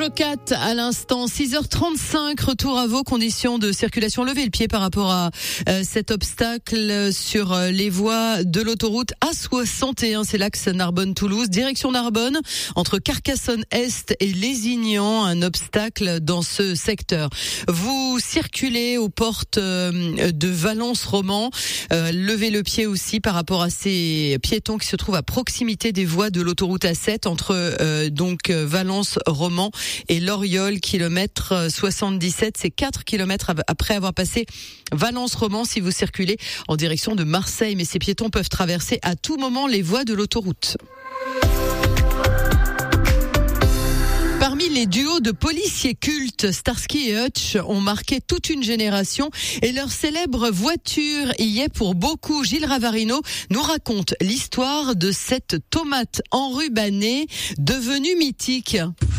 Peugeot 4 à l'instant, 6h35, retour à vos conditions de circulation. Levez le pied par rapport à cet obstacle sur les voies de l'autoroute A61, c'est l'axe Narbonne-Toulouse, direction Narbonne, entre Carcassonne-Est et Lézignan, un obstacle dans ce secteur. Vous circulez aux portes de Valence-Roman, levez le pied aussi par rapport à ces piétons qui se trouvent à proximité des voies de l'autoroute A7 entre Valence-Roman et Loriol, kilomètre 77. C'est 4 kilomètres après avoir passé Valence-Roman si vous circulez en direction de Marseille. Mais ces piétons peuvent traverser à tout moment les voies de l'autoroute. Parmi les duos de policiers cultes, Starsky et Hutch ont marqué toute une génération et leur célèbre voiture y est pour beaucoup. Gilles Ravarino nous raconte l'histoire de cette tomate enrubanée devenue mythique.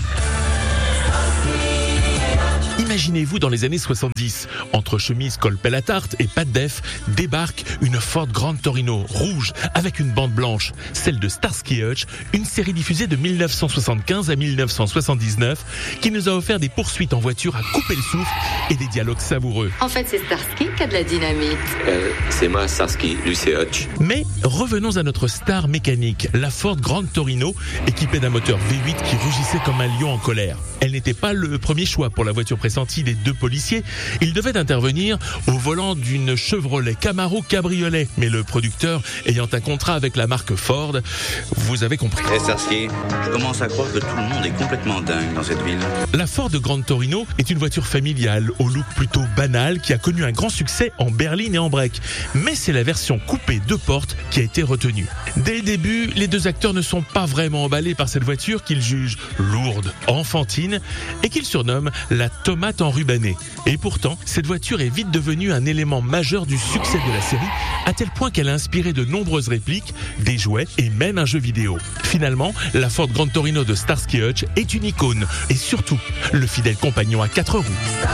Imaginez-vous dans les années 70, entre chemise col pelle à tarte et pas de def, débarque une Ford Grande Torino rouge avec une bande blanche, celle de Starsky et Hutch, une série diffusée de 1975 à 1979 qui nous a offert des poursuites en voiture à couper le souffle et des dialogues savoureux. En fait, c'est Starsky qui a de la dynamite. C'est moi, Starsky, lui c'est Hutch. Mais revenons à notre star mécanique, la Ford Grande Torino, équipée d'un moteur V8 qui rugissait comme un lion en colère. Elle n'était pas le premier choix pour la voiture pressentie des deux policiers. Ils devaient intervenir au volant d'une Chevrolet Camaro cabriolet. Mais le producteur, ayant un contrat avec la marque Ford, vous avez compris. Hey Starsky, je commence à croire que tout le monde est complètement dingue dans cette ville. La Ford Grande Torino est une voiture familiale au look plutôt banal qui a connu un grand succès en berline et en break. Mais c'est la version coupée 2 portes qui a été retenue. Dès le début, les deux acteurs ne sont pas vraiment emballés par cette voiture qu'ils jugent lourde, enfantine et qu'ils surnomment la tomate enrubanée. Et pourtant, cette voiture est vite devenue un élément majeur du succès de la série, à tel point qu'elle a inspiré de nombreuses répliques, des jouets et même un jeu vidéo. Finalement, la Ford Grande Torino de Starsky et Hutch est une icône et surtout le fidèle compagnon à 4 roues.